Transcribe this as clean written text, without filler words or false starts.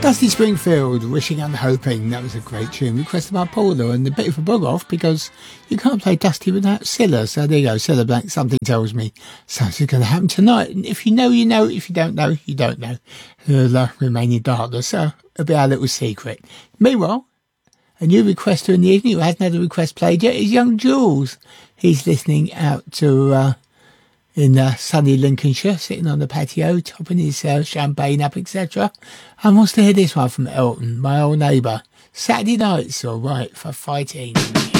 Dusty Springfield, Wishing and Hoping. That was a great tune, requested by Paula, and a bit of a bug off because you can't play Dusty without Cilla. So there you go, Cilla Black, Something Tells Me Something's going to happen tonight. And if you know, you know. If you don't know, you don't know. It'll remain in darkness. So it'll be our little secret. Meanwhile, a new requester in the evening who hasn't had a request played yet is Young Jules. He's listening out to in sunny Lincolnshire, sitting on the patio, topping his champagne up, etc. And wants to hear this one from Elton, My Old Neighbour. Saturday night's all right for fighting.